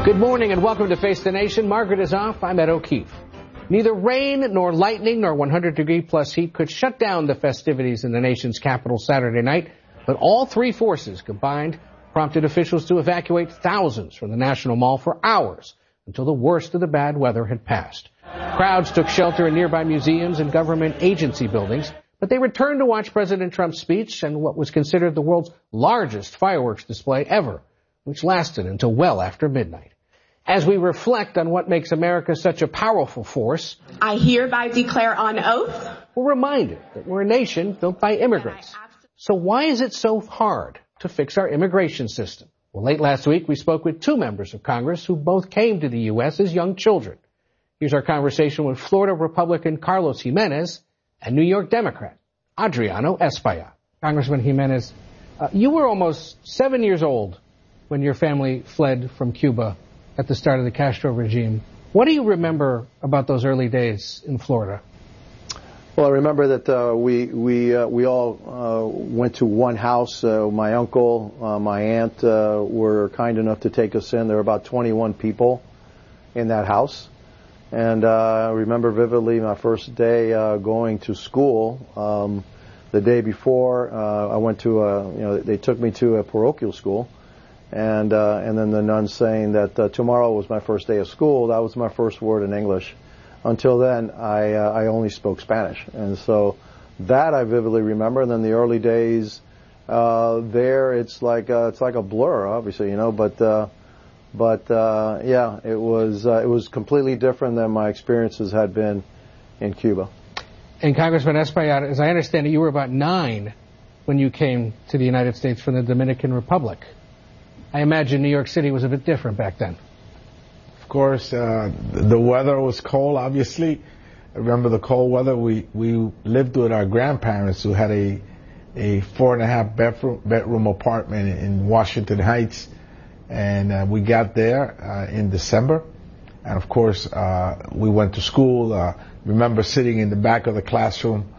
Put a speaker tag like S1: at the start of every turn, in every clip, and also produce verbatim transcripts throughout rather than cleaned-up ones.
S1: Good morning and welcome to Face the Nation. Margaret is off. I'm Ed O'Keefe. Neither rain nor lightning nor one hundred degree plus heat could shut down the festivities in the nation's capital Saturday night, but all three forces combined prompted officials to evacuate thousands from the National Mall for hours until the worst of the bad weather had passed. Crowds took shelter in nearby museums and government agency buildings, but they returned to watch President Trump's speech and what was considered the world's largest fireworks display ever, which lasted until well after midnight. As we reflect on what makes America such a powerful force,
S2: I hereby declare on oath,
S1: we're reminded that we're a nation built by immigrants. So why is it so hard to fix our immigration system? Well, late last week, we spoke with two members of Congress who both came to the U S as young children. Here's our conversation with Florida Republican Carlos Gimenez and New York Democrat Adriano Espaillat. Congressman Gimenez, uh, you were almost seven years old when your family fled from Cuba at the start of the Castro regime. What do you remember about those early days in Florida?
S3: Well, I remember that uh, we we uh, we all uh, went to one house. Uh, my uncle, uh, my aunt uh, were kind enough to take us in. There were about twenty-one people in that house. And uh, I remember vividly my first day uh, going to school. Um, the day before, uh, I went to a, you know, they took me to a parochial school. And uh, and then the nun saying that uh, tomorrow was my first day of school. That was my first word in English. Until then, I uh, I only spoke Spanish, and so that I vividly remember. And then the early days uh, there, it's like uh, it's like a blur, obviously, you know. But uh, but uh, yeah, it was uh, it was completely different than my experiences had been in Cuba.
S1: And Congressman Espaillat, as I understand it, you were about nine when you came to the United States from the Dominican Republic. I imagine New York City was a bit different back then.
S4: Of course, uh, the weather was cold, obviously. I remember the cold weather. We, we lived with our grandparents who had a, a four and a half bedroom, bedroom apartment in Washington Heights. And uh, we got there uh, in December. And of course, uh, we went to school. Uh, remember sitting in the back of the classroom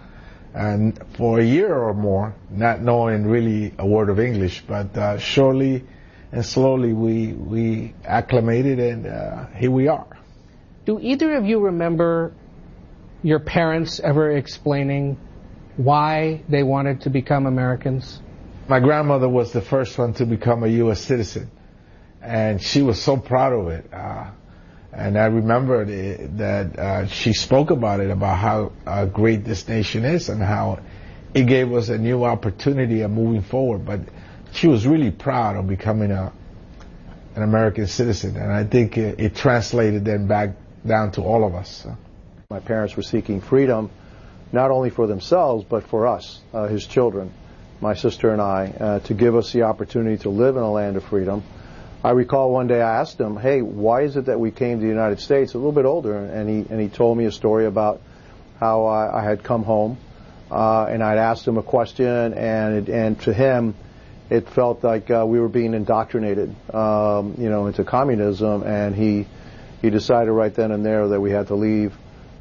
S4: and for a year or more, not knowing really a word of English, but uh, surely and slowly we we acclimated, and uh, here we are.
S1: Do either of you remember your parents ever explaining why they wanted to become Americans?
S4: My grandmother was the first one to become a U S citizen, and she was so proud of it. Uh, and I remember that uh, she spoke about it, about how uh, great this nation is and how it gave us a new opportunity of moving forward. But she was really proud of becoming a an American citizen, and I think it, it translated then back down to all of us. So.
S3: My parents were seeking freedom, not only for themselves, but for us, uh, his children, my sister and I, uh, to give us the opportunity to live in a land of freedom. I recall one day I asked him, hey, why is it that we came to the United States, a little bit older, and he and he told me a story about how I, I had come home, uh, and I'd asked him a question, and it, and to him, it felt like uh, we were being indoctrinated, um, you know, into communism, and he he decided right then and there that we had to leave.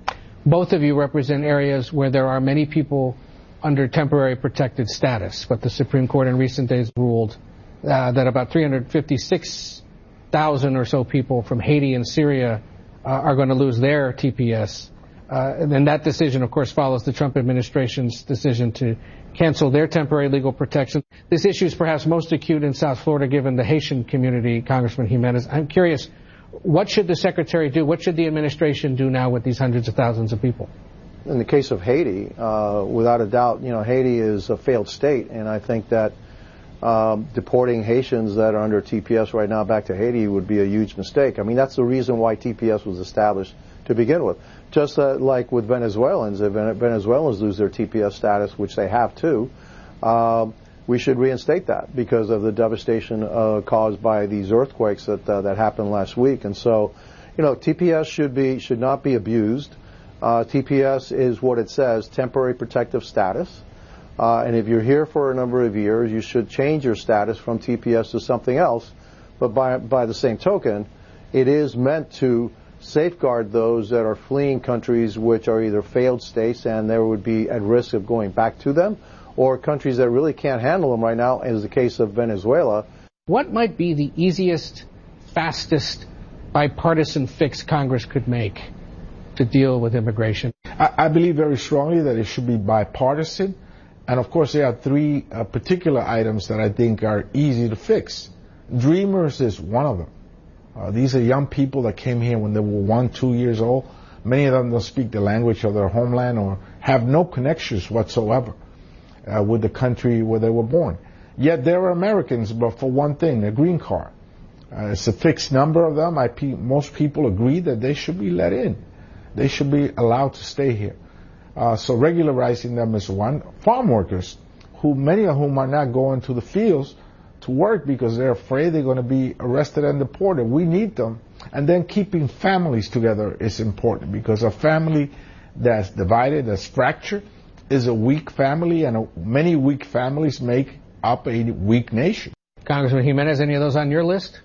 S1: Both of you represent areas where there are many people under temporary protected status, but the Supreme Court in recent days ruled uh, that about three hundred fifty-six thousand or so people from Haiti and Syria uh, are going to lose their T P S. Uh, and then that decision, of course, follows the Trump administration's decision to cancel their temporary legal protection. This issue is perhaps most acute in South Florida, given the Haitian community, Congressman Gimenez. I'm curious, what should the Secretary do? What should the administration do now with these hundreds of thousands of people?
S3: In the case of Haiti, uh, without a doubt, you know, Haiti is a failed state, and I think that um, deporting Haitians that are under T P S right now back to Haiti would be a huge mistake. I mean, that's the reason why T P S was established to begin with. Just uh, like with Venezuelans, if Venezuelans lose their T P S status, which they have too, uh, we should reinstate that because of the devastation uh, caused by these earthquakes that uh, that happened last week. And so, you know, T P S should be should not be abused. Uh, T P S is what it says, temporary protective status. Uh, and if you're here for a number of years, you should change your status from T P S to something else. But by by the same token, it is meant to safeguard those that are fleeing countries which are either failed states and they would be at risk of going back to them, or countries that really can't handle them right now, as the case of Venezuela.
S1: What might be the easiest, fastest, bipartisan fix Congress could make to deal with immigration?
S4: I, I believe very strongly that it should be bipartisan. And of course, there are three uh, particular items that I think are easy to fix. Dreamers is one of them. Uh, these are young people that came here when they were one, two years old. Many of them don't speak the language of their homeland or have no connections whatsoever uh, with the country where they were born. Yet they're Americans, but for one thing, a green card. Uh, it's a fixed number of them. I pe- most people agree that they should be let in. They should be allowed to stay here. Uh, so regularizing them is one. Farm workers, who many of whom are not going to the fields to work because they're afraid they're going to be arrested and deported. We need them. And then keeping families together is important, because a family that's divided, that's fractured, is a weak family, and a, many weak families make up a weak nation.
S1: Congressman Gimenez, any of those on your list?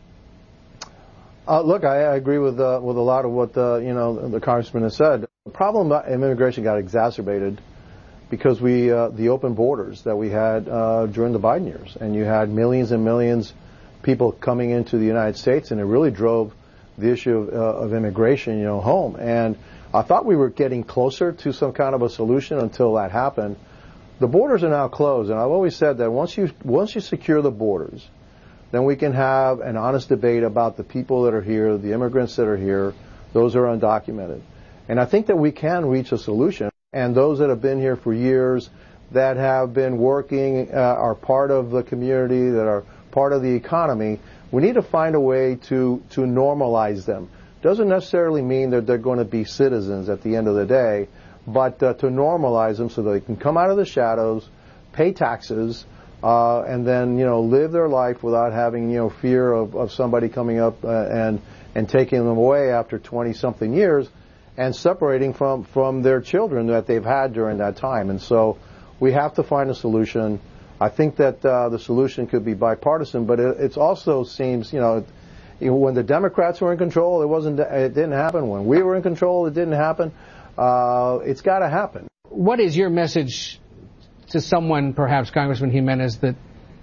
S3: Uh, look, I, I agree with uh, with a lot of what uh, you know the congressman has said. The problem about immigration got exacerbated because we uh, the open borders that we had uh, during the Biden years, and you had millions and millions people coming into the United States, and it really drove the issue of, uh, of immigration, you know, home. And I thought we were getting closer to some kind of a solution until that happened. The borders are now closed, and I've always said that once you once you secure the borders, then we can have an honest debate about the people that are here, the immigrants that are here, those are undocumented. And I think that we can reach a solution. And those that have been here for years, that have been working, uh, are part of the community, that are part of the economy, we need to find a way to, to normalize them. Doesn't necessarily mean that they're going to be citizens at the end of the day, but uh, to normalize them so that they can come out of the shadows, pay taxes, Uh, and then, you know, live their life without having, you know, fear of, of somebody coming up uh, and and taking them away after twenty-something years and separating from, from their children that they've had during that time. And so we have to find a solution. I think that uh, the solution could be bipartisan, but it it's also seems, you know, you know, when the Democrats were in control, it wasn't, it didn't happen. When we were in control, it didn't happen. Uh, it's got to happen.
S1: What is your message to someone, perhaps Congressman Gimenez, that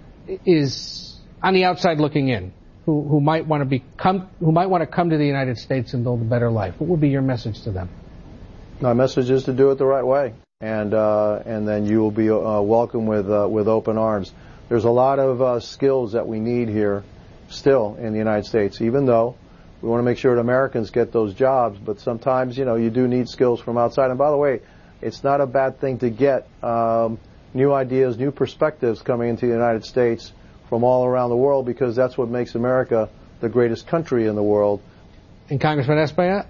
S1: is on the outside looking in, who, who might want to be come, who might want to come to the United States and build a better life? What would be your message to them?
S3: My message is to do it the right way, and uh, and then you will be uh, welcome with uh, with open arms. There's a lot of uh, skills that we need here, still in the United States, even though we want to make sure that Americans get those jobs. But sometimes, you know, you do need skills from outside. And by the way, it's not a bad thing to get Um, new ideas, new perspectives coming into the United States from all around the world, because that's what makes America the greatest country in the world.
S1: And Congressman Espaillat?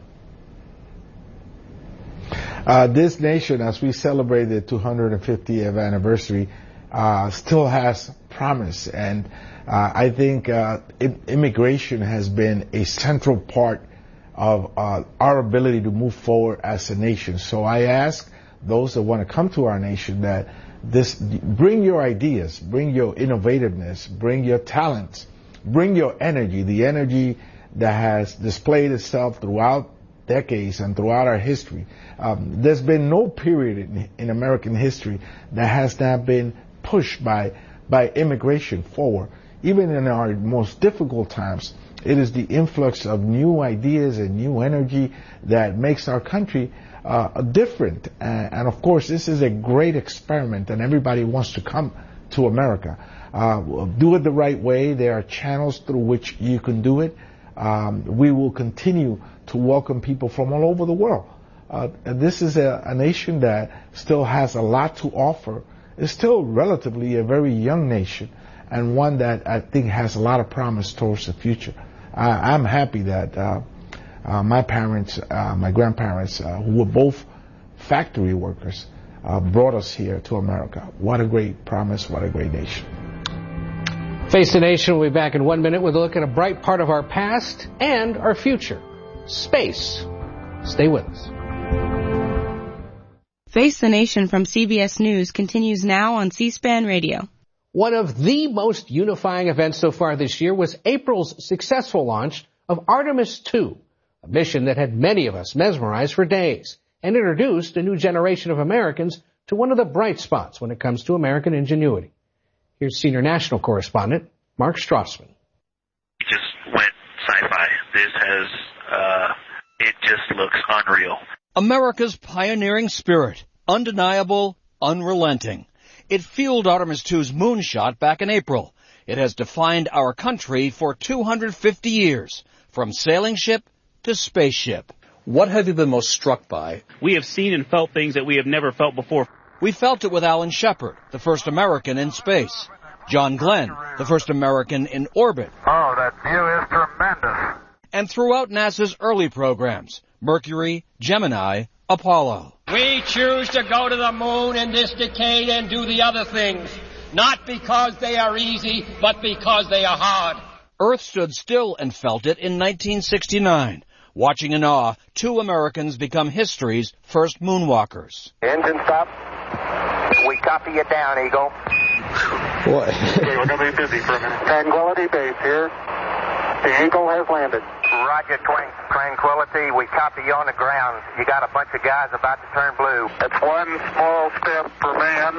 S4: Uh, this nation, as we celebrate the two hundred fiftieth anniversary, uh, still has promise. And uh, I think uh, immigration has been a central part of uh, our ability to move forward as a nation. So I ask those that want to come to our nation that this, bring your ideas, bring your innovativeness, bring your talents, bring your energy, the energy that has displayed itself throughout decades and throughout our history. Um, there's been no period in, in American history that has not been pushed by, by immigration forward. Even in our most difficult times, it is the influx of new ideas and new energy that makes our country Uh, different. Uh, and of course, this is a great experiment, and everybody wants to come to America. Uh, do it the right way. There are channels through which you can do it. Um, we will continue to welcome people from all over the world. Uh, this is a, a nation that still has a lot to offer. It's still relatively a very young nation, and one that I think has a lot of promise towards the future. I, I'm happy that uh, Uh, my parents, uh, my grandparents, uh, who were both factory workers, uh, brought us here to America. What a great promise, what a great nation.
S1: Face the Nation will be back in one minute with a look at a bright part of our past and our future, space. Stay with us.
S5: Face the Nation from C B S News continues now on C-SPAN Radio.
S1: One of the most unifying events so far this year was April's successful launch of Artemis two. A mission that had many of us mesmerized for days and introduced a new generation of Americans to one of the bright spots when it comes to American ingenuity. Here's senior national correspondent Mark Strassman.
S6: It just went sci-fi. this has, uh, it just looks unreal.
S7: America's pioneering spirit, undeniable, unrelenting. It fueled Artemis two's moonshot back in April. It has defined our country for two hundred fifty years, from sailing ship to spaceship.
S8: What have you been most struck by?
S9: We have seen and felt things that we have never felt before.
S7: We felt it with Alan Shepard, the first American in space. John Glenn, the first American in orbit.
S10: Oh, that view is tremendous.
S7: And throughout NASA's early programs, Mercury, Gemini, Apollo.
S11: We choose to go to the moon in this decade and do the other things, not because they are easy, but because they are hard.
S7: Earth stood still and felt it in nineteen sixty-nine, watching in awe two Americans become history's first moonwalkers.
S10: Engine stop. We copy it down, Eagle.
S3: Boy.
S10: Okay, we're going to be busy for a minute. Tranquility Base here. The Eagle has landed. Roger, Twan- Tranquility. We copy you on the ground. You got a bunch of guys about to turn blue. That's one small step for man,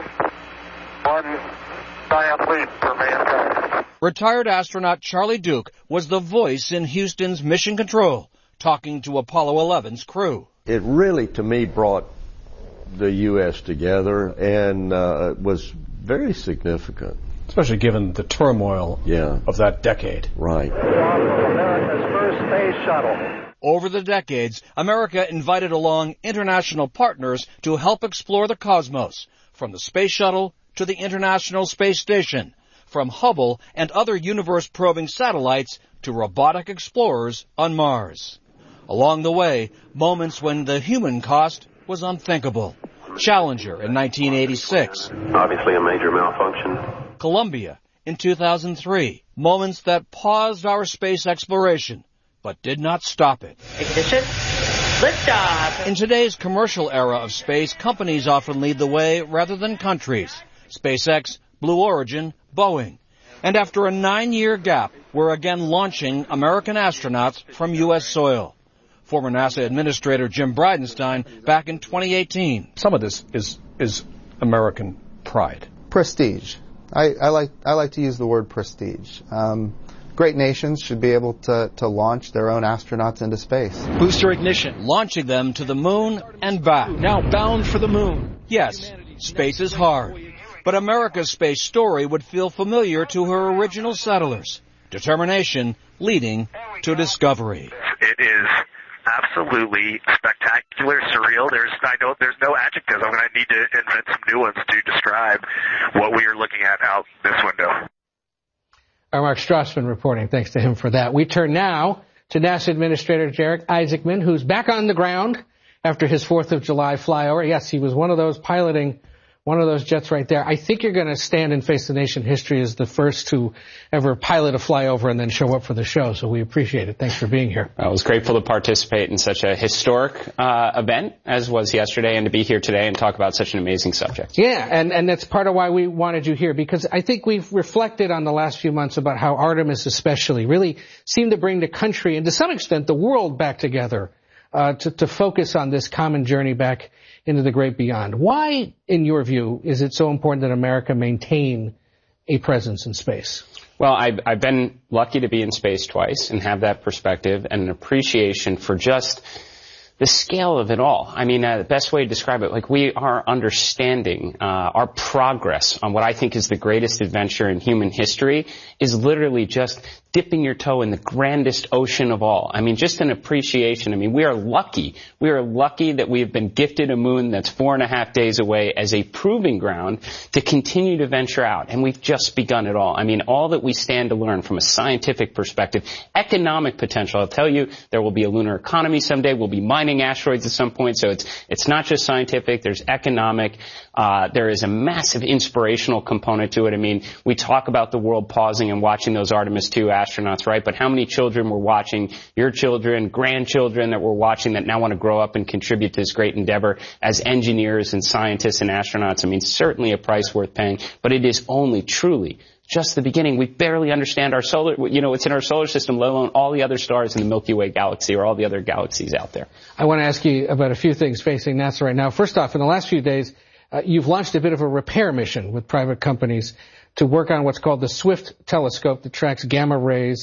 S10: one giant leap for mankind.
S7: Retired astronaut Charlie Duke was the voice in Houston's Mission Control, talking to Apollo eleven's crew.
S12: It really, to me, brought the U S together and uh, was very significant.
S8: Especially given the turmoil
S12: yeah.
S8: of that decade.
S12: Right.
S10: America's first space shuttle.
S7: Over the decades, America invited along international partners to help explore the cosmos, from the space shuttle to the International Space Station, from Hubble and other universe-probing satellites to robotic explorers on Mars. Along the way, moments when the human cost was unthinkable. Challenger in nineteen eighty-six.
S13: Obviously a major malfunction.
S7: Columbia in two thousand three. Moments that paused our space exploration, but did not stop it.
S14: Ignition. Liftoff.
S7: In today's commercial era of space, companies often lead the way rather than countries. SpaceX, Blue Origin, Boeing. And after a nine-year gap, we're again launching American astronauts from U S soil. Former NASA Administrator Jim Bridenstine back in twenty eighteen.
S8: Some of this is is American pride.
S15: Prestige. I, I like I like to use the word prestige. Um, great nations should be able to, to launch their own astronauts into space.
S7: Booster ignition. Launching them to the moon and back.
S8: Now bound for the moon.
S7: Yes, space is hard. But America's space story would feel familiar to her original settlers. Determination leading to discovery.
S6: It is absolutely spectacular, surreal. There's, I know, there's no adjectives. I'm going to need to invent some new ones to describe what we are looking at out this window.
S1: Our Mark Strassman reporting. Thanks to him for that. We turn now to NASA Administrator Jarek Isaacman, who's back on the ground after his fourth of July flyover. Yes, he was one of those piloting one of those jets right there. I think you're going to stand in Face the Nation history as the first to ever pilot a flyover and then show up for the show, so we appreciate it. Thanks for being here.
S16: I was grateful to participate in such a historic uh, event as was yesterday, and to be here today and talk about such an amazing subject.
S1: Yeah, and, and that's part of why we wanted you here, because I think we've reflected on the last few months about how Artemis especially really seemed to bring the country and to some extent the world back together uh, to, to focus on this common journey back into the great beyond. Why, in your view, is it so important that America maintain a presence in space?
S16: Well, I've, I've been lucky to be in space twice and have that perspective and an appreciation for just the scale of it all. I mean, uh, the best way to describe it, like we are understanding uh, our progress on what I think is the greatest adventure in human history is literally just dipping your toe in the grandest ocean of all. I mean, just an appreciation. I mean, we are lucky. We are lucky that we have been gifted a moon that's four and a half days away as a proving ground to continue to venture out. And we've just begun it all. I mean, all that we stand to learn from a scientific perspective, economic potential. I'll tell you, there will be a lunar economy someday. We'll be mining asteroids at some point. So it's, it's not just scientific. There's economic. Uh, there is a massive inspirational component to it. I mean, we talk about the world pausing and watching those Artemis two astronauts, right? But how many children were watching, your children, grandchildren that were watching that now want to grow up and contribute to this great endeavor as engineers and scientists and astronauts? I mean, certainly a price worth paying, but it is only truly just the beginning. We barely understand our solar, you know, it's in our solar system, let alone all the other stars in the Milky Way galaxy or all the other galaxies out there.
S1: I want to ask you about a few things facing NASA right now. First off, in the last few days, uh, you've launched a bit of a repair mission with private companies to work on what's called the SWIFT telescope that tracks gamma rays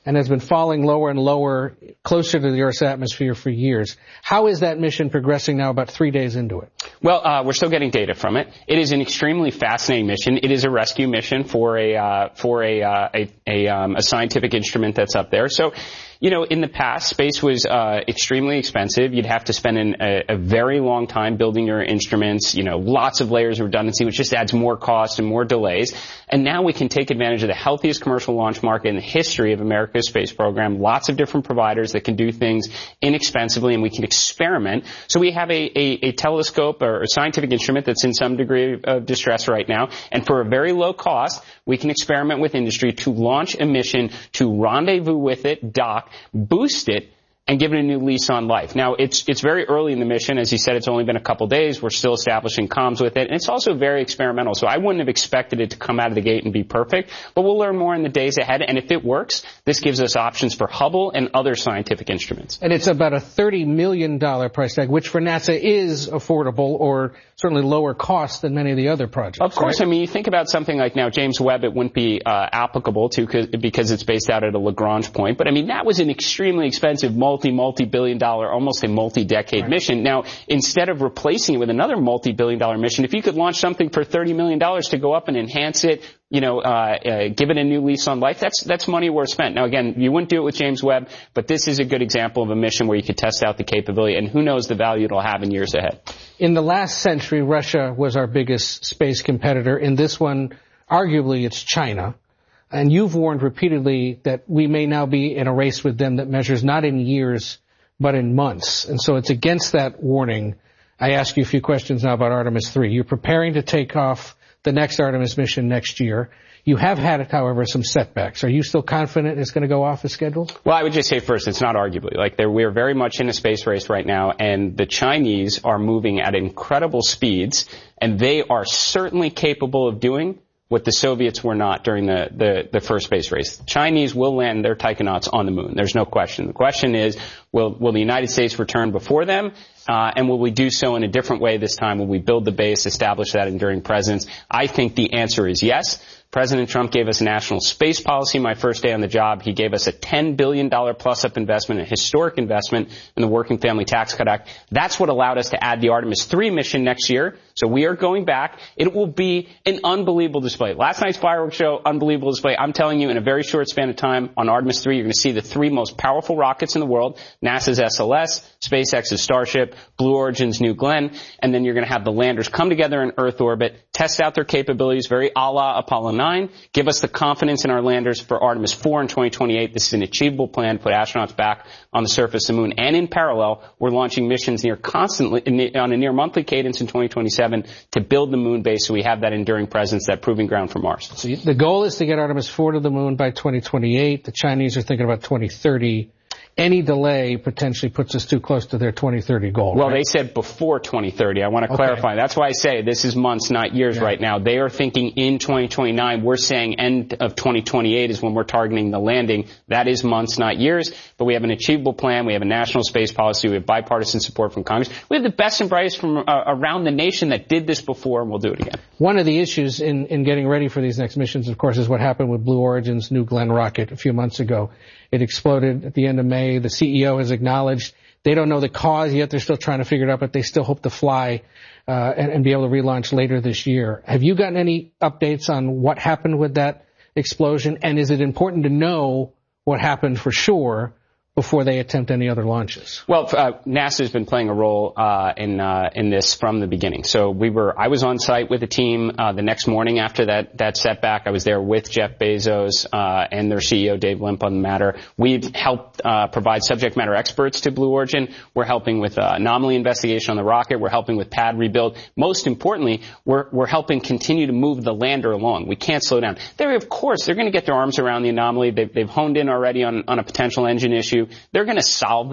S1: and has been falling lower and lower, closer to the Earth's atmosphere for years. How is that mission progressing now, about three days into it?
S16: Well, uh, we're still getting data from it. It is an extremely fascinating mission. It is a rescue mission for a uh, for a uh, a a, um, a scientific instrument that's up there. So, you know, in the past, space was uh, extremely expensive. You'd have to spend an, a, a very long time building your instruments. You know, lots of layers of redundancy, which just adds more cost and more delays. And now we can take advantage of the healthiest commercial launch market in the history of America's space program. Lots of different providers that can do things inexpensively, and we can experiment. So we have a, a, a telescope or a scientific instrument that's in some degree of distress right now, and for a very low cost, we can experiment with industry to launch a mission to rendezvous with it, dock, boost it, and give it a new lease on life. Now, it's it's very early in the mission. As you said, it's only been a couple days. We're still establishing comms with it. And it's also very experimental, so I wouldn't have expected it to come out of the gate and be perfect. But we'll learn more in the days ahead. And if it works, this gives us options for Hubble and other scientific instruments.
S1: And it's about a thirty million dollars price tag, which for NASA is affordable or certainly lower cost than many of the other projects.
S16: Of course.
S1: Right?
S16: I mean, you think about something like now James Webb, it wouldn't be uh, applicable to cause, because it's based out at a Lagrange point. But, I mean, that was an extremely expensive multi, multi-billion dollar, almost a multi-decade right. mission. Now, instead of replacing it with another multi-billion dollar mission, if you could launch something for thirty million dollars to go up and enhance it, you know, uh, uh, give it a new lease on life, that's that's money well spent. Now, again, you wouldn't do it with James Webb, but this is a good example of a mission where you could test out the capability, and who knows the value it'll have in years ahead.
S1: In the last century, Russia was our biggest space competitor. In this one, arguably, it's China. And you've warned repeatedly that we may now be in a race with them that measures not in years, but in months. And so it's against that warning. I ask you a few questions now about Artemis three. You're preparing to take off the next Artemis mission next year. You have had, however, some setbacks. Are you still confident it's going to go off as scheduled?
S16: Well, I would just say first, it's not arguably. Like, we're very much in a space race right now, and the Chinese are moving at incredible speeds, and they are certainly capable of doing what the Soviets were not during the, the, the first space race. The Chinese will land their taikonauts on the moon. There's no question. The question is, will, will the United States return before them? Uh, and will we do so in a different way this time? Will we build the base, establish that enduring presence? I think the answer is yes. President Trump gave us a national space policy my first day on the job. He gave us a ten billion dollars plus-up investment, a historic investment in the Working Family Tax Cut Act. That's what allowed us to add the Artemis three mission next year. So we are going back. It will be an unbelievable display. Last night's fireworks show, unbelievable display. I'm telling you, in a very short span of time on Artemis three, you're going to see the three most powerful rockets in the world, NASA's S L S, SpaceX's Starship, Blue Origin's New Glenn, and then you're going to have the landers come together in Earth orbit, test out their capabilities, very a la Apollo nine, give us the confidence in our landers for Artemis four in twenty twenty-eight. This is an achievable plan to put astronauts back on the surface of the moon. And in parallel, we're launching missions near constantly on a near monthly cadence in twenty twenty-seven to build the moon base so we have that enduring presence, that proving ground for Mars.
S1: So the goal is to get Artemis four to the moon by twenty twenty-eight. The Chinese are thinking about twenty thirty. Any delay potentially puts us too close to their twenty thirty goal.
S16: Well,
S1: right?
S16: They said before twenty thirty. I want to clarify. Okay. That's why I say this is months, not years yeah. right now. They are thinking in twenty twenty-nine. We're saying end of twenty twenty-eight is when we're targeting the landing. That is months, not years. But we have an achievable plan. We have a national space policy. We have bipartisan support from Congress. We have the best and brightest from uh, around the nation that did this before, and we'll do it again.
S1: One of the issues in, in getting ready for these next missions, of course, is what happened with Blue Origin's New Glenn rocket a few months ago. It exploded at the end of May. The C E O has acknowledged they don't know the cause yet. They're still trying to figure it out, but they still hope to fly uh, and, and be able to relaunch later this year. Have you gotten any updates on what happened with that explosion? And is it important to know what happened for sure before they attempt any other launches?
S16: Well, uh, NASA's been playing a role uh, in uh, in this from the beginning. So we were, I was on site with the team uh, the next morning after that that setback. I was there with Jeff Bezos uh, and their C E O Dave Limp on the matter. We've helped uh, provide subject matter experts to Blue Origin. We're helping with uh, anomaly investigation on the rocket. We're helping with pad rebuild. Most importantly, we're we're helping continue to move the lander along. We can't slow down. They're, of course, they're going to get their arms around the anomaly. They've, they've honed in already on on a potential engine issue. They're going to solve that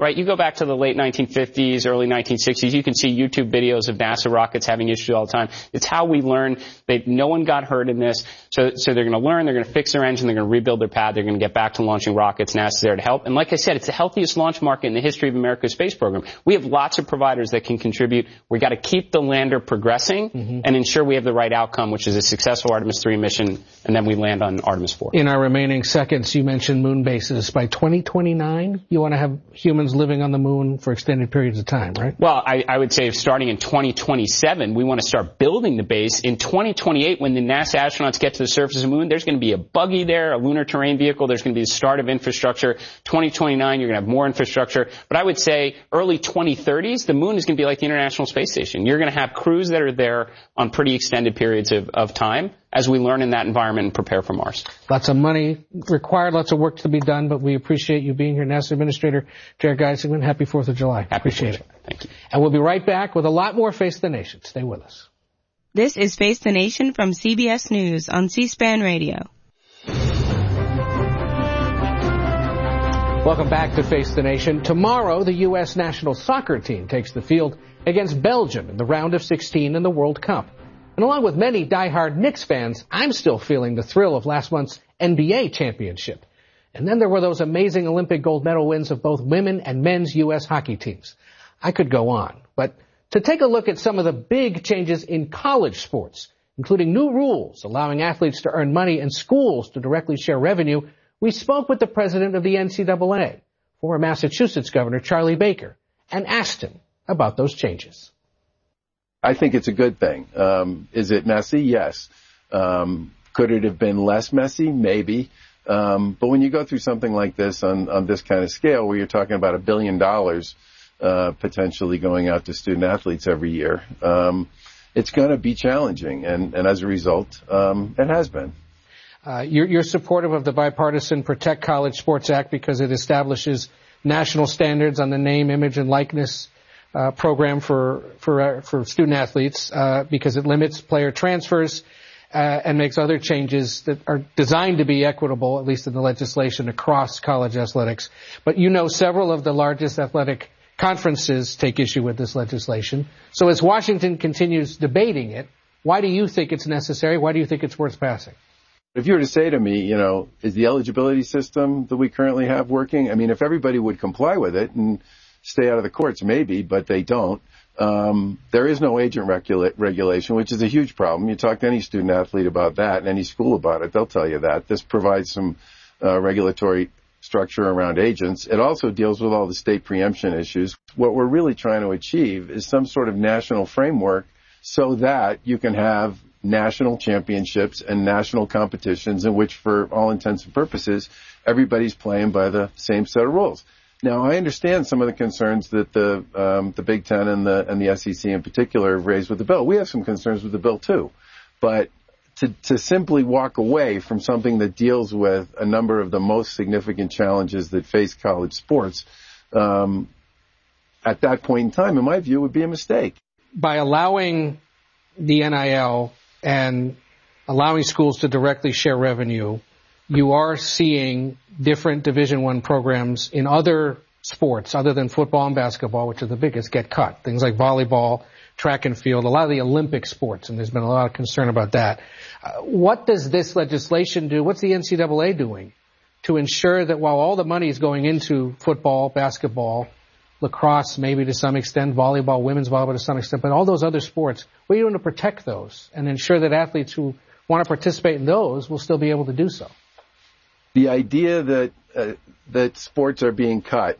S16: right? You go back to the late nineteen fifties, early nineteen sixties, you can see YouTube videos of NASA rockets having issues all the time. It's how we learn. They, no one got hurt in this. So, so they're going to learn, they're going to fix their engine, they're going to rebuild their pad, they're going to get back to launching rockets. NASA's there to help. And like I said, it's the healthiest launch market in the history of America's space program. We have lots of providers that can contribute. We got to keep the lander progressing mm-hmm. and ensure we have the right outcome, which is a successful Artemis three mission, and then we land on Artemis four.
S1: In our remaining seconds, you mentioned moon bases. By twenty twenty-nine, you want to have humans living on the moon for extended periods of time, right?
S16: Well, I, I would say starting in twenty twenty-seven, we want to start building the base. In twenty twenty-eight, when the NASA astronauts get to the surface of the moon, there's going to be a buggy there, a lunar terrain vehicle. There's going to be the start of infrastructure. twenty twenty-nine, you're going to have more infrastructure. But I would say early twenty thirties, the moon is going to be like the International Space Station. You're going to have crews that are there on pretty extended periods of, of time as we learn in that environment and prepare for Mars.
S1: Lots of money required, lots of work to be done, but we appreciate you being here. NASA Administrator Jared Geisingman, happy fourth of July.
S16: Happy
S1: appreciate
S16: it. Thank you.
S1: And we'll be right back with a lot more Face the Nation. Stay with us.
S5: This is Face the Nation from C B S News on C-SPAN Radio.
S1: Welcome back to Face the Nation. Tomorrow, the U S national soccer team takes the field against Belgium in the round of sixteen in the World Cup. And along with many diehard Knicks fans, I'm still feeling the thrill of last month's N B A championship. And then there were those amazing Olympic gold medal wins of both women and men's U S hockey teams. I could go on, but to take a look at some of the big changes in college sports, including new rules allowing athletes to earn money and schools to directly share revenue, we spoke with the president of the N C double A, former Massachusetts Governor Charlie Baker, and asked him about those changes.
S17: I think it's a good thing. Um, is it messy? Yes. Um, could it have been less messy? Maybe. Um, but when you go through something like this on, on this kind of scale, where you're talking about a billion dollars uh, potentially going out to student athletes every year, um, it's going to be challenging. And, and as a result, um, it has been.
S1: Uh, you're, you're supportive of the bipartisan Protect College Sports Act because it establishes national standards on the name, image, and likeness Uh, program for for uh, for student athletes uh, because it limits player transfers uh, and makes other changes that are designed to be equitable, at least in the legislation, across college athletics. But you know several of the largest athletic conferences take issue with this legislation. So as Washington continues debating it, why do you think it's necessary? Why do you think it's worth passing?
S17: If you were to say to me, you know, is the eligibility system that we currently have working? I mean, if everybody would comply with it and stay out of the courts, maybe, but they don't. Um, there is no agent regula- regulation, which is a huge problem. You talk to any student athlete about that and any school about it, they'll tell you that. This provides some uh, regulatory structure around agents. It also deals with all the state preemption issues. What we're really trying to achieve is some sort of national framework so that you can have national championships and national competitions in which, for all intents and purposes, everybody's playing by the same set of rules. Now, I understand some of the concerns that the um, the Big Ten and the and the S E C in particular have raised with the bill. We have some concerns with the bill too, but to to simply walk away from something that deals with a number of the most significant challenges that face college sports um, at that point in time, in my view, would be a mistake.
S1: By allowing the N I L and allowing schools to directly share revenue, you are seeing different Division I programs in other sports other than football and basketball, which are the biggest, get cut. Things like volleyball, track and field, a lot of the Olympic sports, and there's been a lot of concern about that. Uh, what does this legislation do? What's the N C double A doing to ensure that while all the money is going into football, basketball, lacrosse, maybe to some extent, volleyball, women's volleyball to some extent, but all those other sports, what are you doing to protect those and ensure that athletes who want to participate in those will still be able to do so?
S17: The idea that uh, that sports are being cut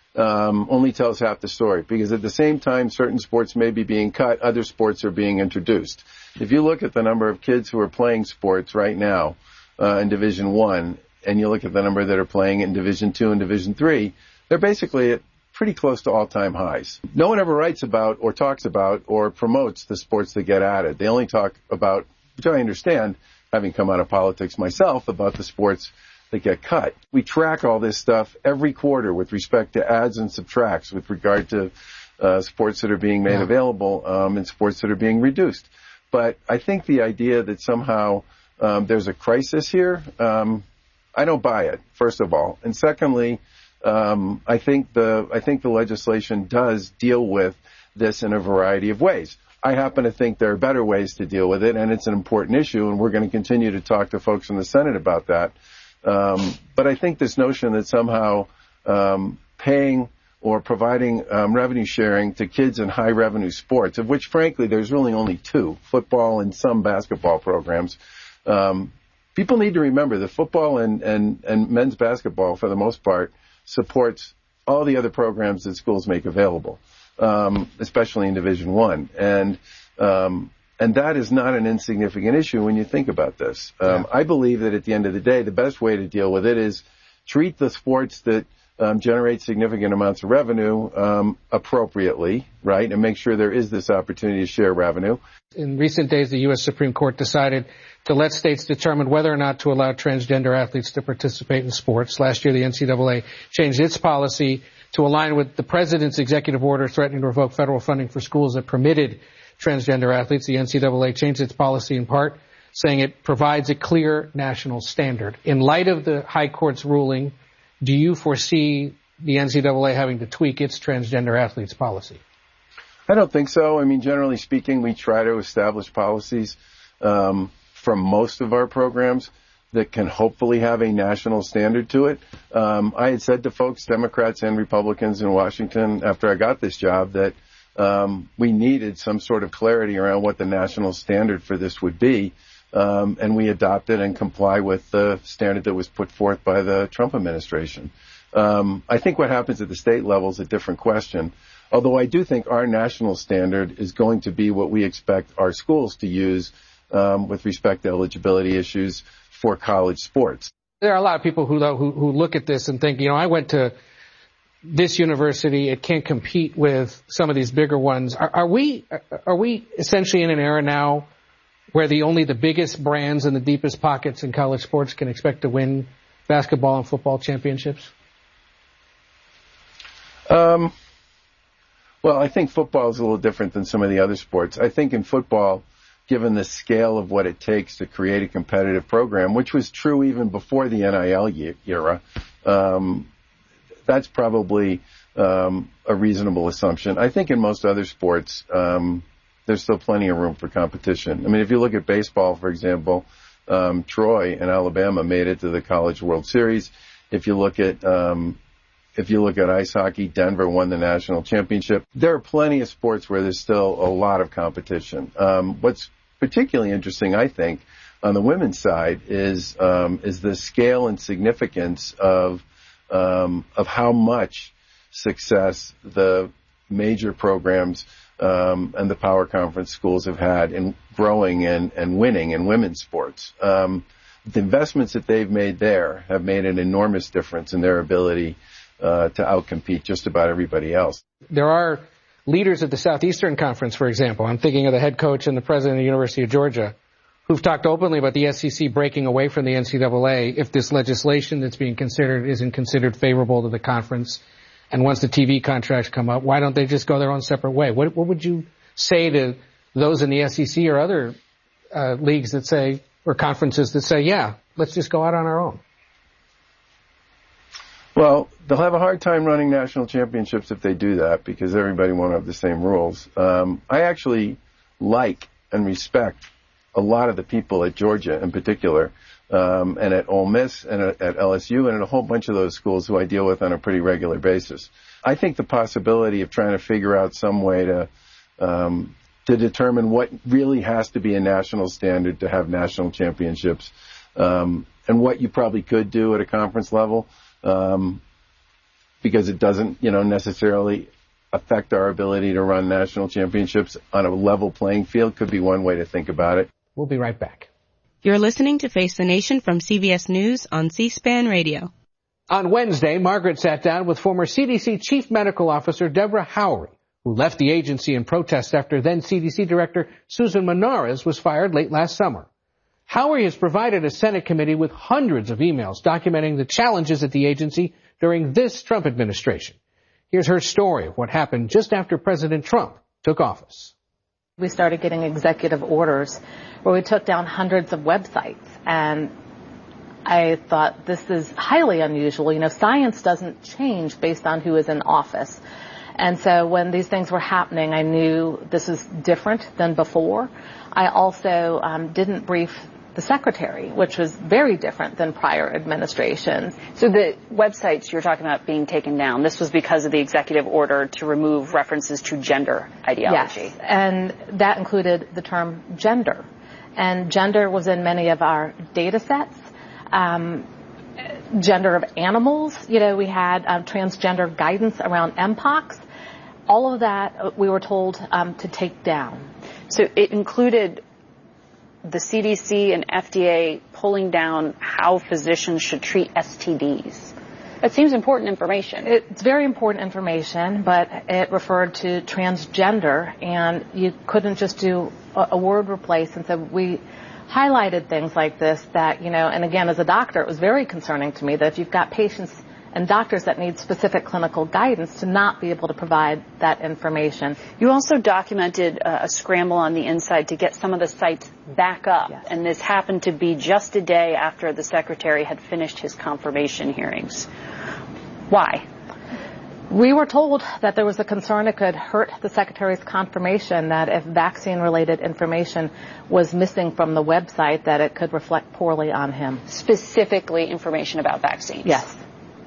S17: um, only tells half the story, because at the same time certain sports may be being cut, other sports are being introduced. If you look at the number of kids who are playing sports right now uh, in Division One, and you look at the number that are playing in Division Two and Division Three, they're basically at pretty close to all-time highs. No one ever writes about or talks about or promotes the sports that get added. They only talk about, which I understand, having come out of politics myself, about the sports that get cut. We track all this stuff every quarter with respect to adds and subtracts with regard to uh, sports that are being made yeah. available um, and sports that are being reduced. But I think the idea that somehow um, there's a crisis here, um, I don't buy it, first of all. And secondly, um, I think the I think the legislation does deal with this in a variety of ways. I happen to think there are better ways to deal with it, and it's an important issue, and we're going to continue to talk to folks in the Senate about that. Um, but I think this notion that somehow um, paying or providing um, revenue sharing to kids in high revenue sports, of which frankly there's really only two, football and some basketball programs, um, people need to remember that football and, and, and men's basketball, for the most part, supports all the other programs that schools make available, um, especially in Division One. And um, and that is not an insignificant issue when you think about this. Um, yeah. I believe that at the end of the day, the best way to deal with it is treat the sports that um, generate significant amounts of revenue um, appropriately, right, and make sure there is this opportunity to share revenue.
S1: In recent days, the U S Supreme Court decided to let states determine whether or not to allow transgender athletes to participate in sports. Last year, the N C double A changed its policy to align with the president's executive order threatening to revoke federal funding for schools that permitted transgender athletes. The N C double A changed its policy in part, saying it provides a clear national standard. In light of the High Court's ruling, do you foresee the N C double A having to tweak its transgender athletes policy?
S17: I don't think so. I mean, generally speaking, we try to establish policies um, for most of our programs that can hopefully have a national standard to it. Um, I had said to folks, Democrats and Republicans in Washington, after I got this job, that um, we needed some sort of clarity around what the national standard for this would be. Um, and we adopted and comply with the standard that was put forth by the Trump administration. Um, I think what happens at the state level is a different question, although I do think our national standard is going to be what we expect our schools to use um, with respect to eligibility issues for college sports.
S1: There are a lot of people who, who, who look at this and think, you know, I went to this university, it can't compete with some of these bigger ones. Are, are we are we essentially in an era now where the only the biggest brands and the deepest pockets in college sports can expect to win basketball and football championships?
S17: Um, well, I think football is a little different than some of the other sports. I think in football, given the scale of what it takes to create a competitive program, which was true even before the N I L era, um, that's probably um, a reasonable assumption. I think in most other sports, um, there's still plenty of room for competition. I mean, if you look at baseball, for example, um, Troy and Alabama made it to the College World Series. If you look at um, if you look at ice hockey, Denver won the national championship. There are plenty of sports where there's still a lot of competition. Um, what's particularly interesting, I think, on the women's side is um, is the scale and significance of um, of how much success the major programs um, and the power conference schools have had in growing and, and winning in women's sports. Um, the investments that they've made there have made an enormous difference in their ability uh, to outcompete just about everybody else.
S1: There are leaders at the Southeastern Conference, for example. I'm thinking of the head coach and the president of the University of Georgia, who've talked openly about the S E C breaking away from the N C double A if this legislation that's being considered isn't considered favorable to the conference. And once the T V contracts come up, why don't they just go their own separate way? What, what would you say to those in the S E C or other uh, leagues that say, or conferences that say, yeah, let's just go out on our own?
S17: Well, they'll have a hard time running national championships if they do that because everybody won't have the same rules. Um, I actually like and respect a lot of the people at Georgia in particular, um, and at Ole Miss and at, at L S U and at a whole bunch of those schools who I deal with on a pretty regular basis. I think the possibility of trying to figure out some way to um, to determine what really has to be a national standard to have national championships um, and what you probably could do at a conference level, um, because it doesn't, you know, necessarily affect our ability to run national championships on a level playing field could be one way to think about it.
S1: We'll be right back.
S5: You're listening to Face the Nation from C B S News on C-SPAN Radio.
S1: On Wednesday, Margaret sat down with former C D C Chief Medical Officer Deborah Howry, who left the agency in protest after then C D C Director Susan Menares was fired late last summer. Howry has provided a Senate committee with hundreds of emails documenting the challenges at the agency during this Trump administration. Here's her story of what happened just after President Trump took office.
S18: We started getting executive orders where we took down hundreds of websites, and I thought this is highly unusual. You know, science doesn't change based on who is in office. And so when these things were happening, I knew this is different than before. I also um, didn't brief the secretary, which was very different than prior administrations.
S19: So the websites you're talking about being taken down, this was because of the executive order to remove references to gender ideology.
S18: Yes, and that included the term gender. And gender was in many of our data sets. Um, gender of animals, you know, we had um, transgender guidance around M POX. All of that we were told um, to take down.
S19: So it included the C D C and F D A pulling down how physicians should treat S T Ds. That seems important information.
S18: It's very important information, but it referred to transgender, and you couldn't just do a, a word replace. And so we highlighted things like this that, you know, and again, as a doctor, it was very concerning to me that if you've got patients and doctors that need specific clinical guidance to not be able to provide that information.
S19: You also documented uh, a scramble on the inside to get some of the sites back up, yes. And this happened to be just a day after the secretary had finished his confirmation hearings. Why?
S18: We were told that there was a concern it could hurt the secretary's confirmation, that if vaccine-related information was missing from the website, that it could reflect poorly on him.
S19: Specifically information about vaccines?
S18: Yes.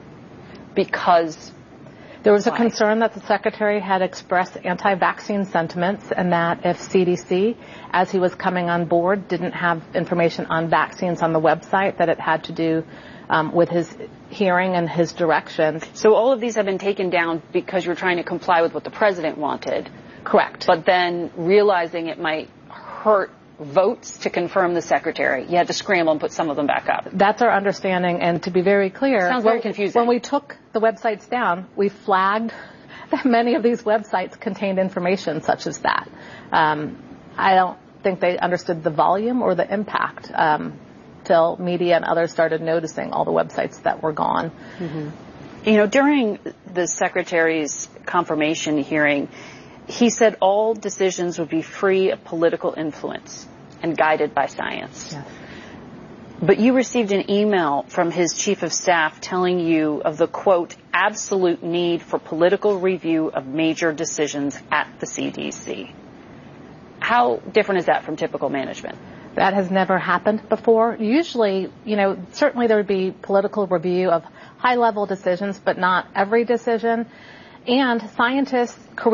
S19: Because
S18: there was
S19: why?
S18: a concern that the secretary had expressed anti-vaccine sentiments, and that if C D C, as he was coming on board, didn't have information on vaccines on the website, that it had to do um, with his hearing and his directions.
S19: So all of these have been taken down because you're trying to comply with what the president wanted.
S18: Correct.
S19: But then realizing it might hurt votes to confirm the secretary, you had to scramble and put some of them back up.
S18: That's our understanding, and to be very clear,
S19: sounds very confusing.
S18: When we took the websites down, we flagged that many of these websites contained information such as that. Um, I don't think they understood the volume or the impact um, till media and others started noticing all the websites that were gone.
S19: Mm-hmm. You know, during the secretary's confirmation hearing, he said all decisions would be free of political influence and guided by science.
S18: Yes.
S19: But you received an email from his chief of staff telling you of the, quote, absolute need for political review of major decisions at the C D C. How different is that from typical management?
S18: That has never happened before. Usually, you know, certainly there would be political review of high-level decisions, but not every decision. And scientists